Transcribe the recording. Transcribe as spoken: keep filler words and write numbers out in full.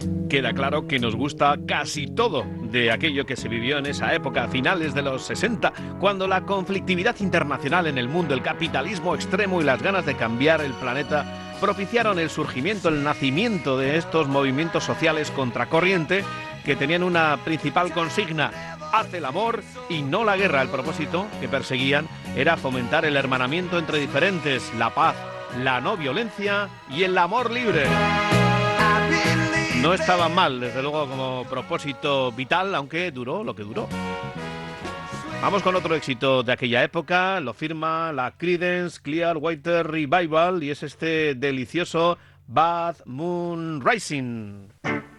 Queda claro que nos gusta casi todo de aquello que se vivió en esa época, a finales de los sesenta, cuando la conflictividad internacional en el mundo, el capitalismo extremo y las ganas de cambiar el planeta propiciaron el surgimiento, el nacimiento de estos movimientos sociales contracorriente que tenían una principal consigna: haz el amor y no la guerra. El propósito que perseguían era fomentar el hermanamiento entre diferentes, la paz, la no violencia y el amor libre. No estaba mal, desde luego, como propósito vital, aunque duró lo que duró. Vamos con otro éxito de aquella época, lo firma la Creedence Clearwater Revival y es este delicioso Bad Moon Rising.